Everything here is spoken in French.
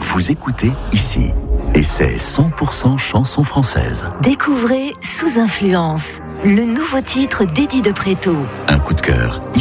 Vous écoutez ici. Et c'est 100% chanson française. Découvrez Sous influence, le nouveau titre d'Eddie de Préto. Un coup de cœur ici.